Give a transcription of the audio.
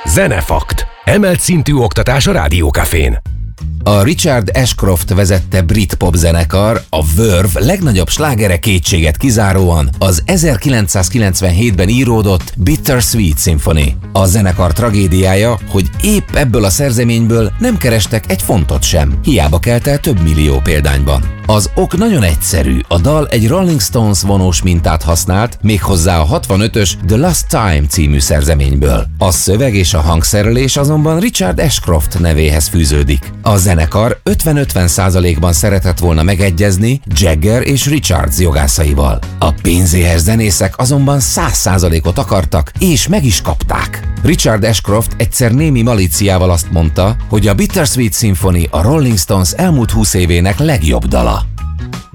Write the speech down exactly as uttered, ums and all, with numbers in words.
Zenefakt. Emelt szintű oktatás a Rádiókafén. A Richard Ashcroft vezette brit pop zenekar, a Verve legnagyobb slágere kétséget kizáróan az ezerkilencszázkilencvenhétben íródott Bittersweet Symphony. A zenekar tragédiája, hogy épp ebből a szerzeményből nem kerestek egy fontot sem, hiába kelt el több millió példányban. Az ok nagyon egyszerű, a dal egy Rolling Stones vonós mintát használt, méghozzá a hatvanötös The Last Time című szerzeményből. A szöveg és a hangszerelés azonban Richard Ashcroft nevéhez fűződik. A zenekar ötven-ötven százalékban szeretett volna megegyezni Jagger és Richards jogászaival. A pénzéhes zenészek azonban száz százalékot akartak, és meg is kapták. Richard Ashcroft egyszer némi malíciával azt mondta, hogy a Bittersweet Symphony a Rolling Stones elmúlt húsz évének legjobb dala.